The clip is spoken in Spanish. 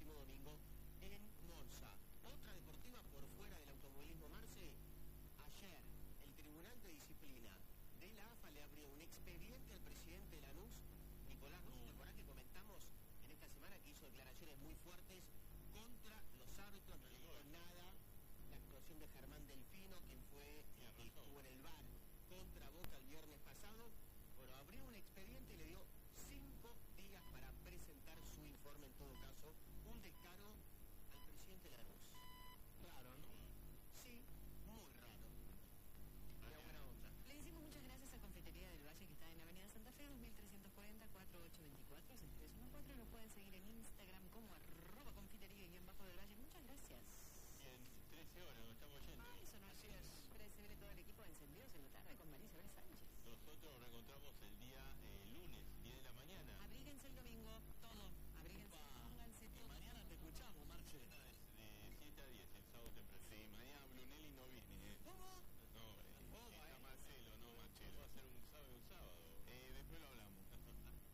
próximo domingo en Monza. Otra deportiva por fuera del automovilismo, Marce. Ayer, el Tribunal de Disciplina de la AFA le abrió un expediente al presidente de Lanús, Nicolás Russo. ¿Te acordás que comentamos en esta semana que hizo declaraciones muy fuertes contra los árbitros? No le dijo nada la actuación de Germán Delfino, quien fue que estuvo en el VAR contra Boca el viernes pasado. Bueno, abrió un expediente y le dio 5 días para presentar su informe, en todo caso, un descaro al presidente de Lanús. Raro, ¿no? Sí, muy raro. Una buena onda. Le decimos muchas gracias a Confitería del Valle, que está en Avenida Santa Fe, 2340 4824 6314. Lo pueden seguir en Instagram como @confitería_del Valle. Muchas gracias. Y en 13 horas nos estamos yendo. Eso no Así es. Se viene todo el equipo de Encendidos en la tarde con María Isabel Sánchez. Nosotros nos reencontramos el día